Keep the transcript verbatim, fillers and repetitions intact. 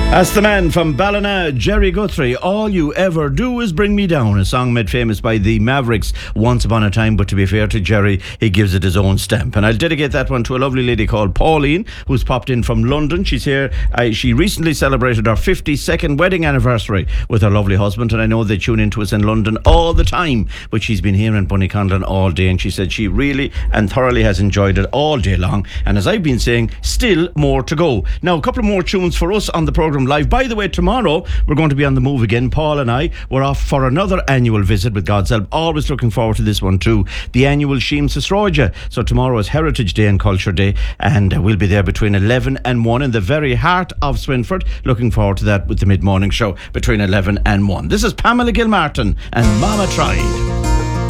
That's the man from Ballina, Jerry Guthrie. All You Ever Do Is Bring Me Down, a song made famous by the Mavericks once upon a time, but to be fair to Jerry, he gives it his own stamp. And I'll dedicate that one to a lovely lady called Pauline, who's popped in from London. She's here. Uh, she recently celebrated her fifty-second wedding anniversary with her lovely husband, and I know they tune into us in London all the time, but she's been here in Bunnyconlon all day, and she said she really and thoroughly has enjoyed it all day long. And as I've been saying, still more to go. Now, a couple of more tunes for us on the programme live. By the way, tomorrow we're going to be on the move again. Paul and I, we're off for another annual visit with God's help. Always looking forward to this one too. The annual Sheem Sisroja. So tomorrow is Heritage Day and Culture Day, and we'll be there between eleven and one in the very heart of Swinford. Looking forward to that with the mid-morning show between eleven and one. This is Pamela Gilmartin and Mama Tried.